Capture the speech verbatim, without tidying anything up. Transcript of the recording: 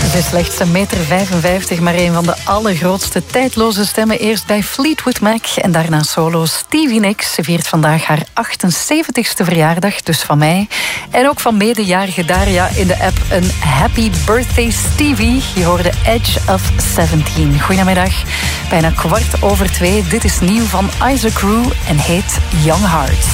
Ze is slechts een meter vijfenvijftig, maar een van de allergrootste tijdloze stemmen. Eerst bij Fleetwood Mac en daarna solo Stevie Nicks. Ze viert vandaag haar achtenzeventigste verjaardag, dus van mij. En ook van medejarige Daria in de app een happy birthday Stevie. Je hoorde Edge of zeventien. Goedemiddag, bijna kwart over twee. Dit is nieuw van Isaac Rue en heet Young Heart.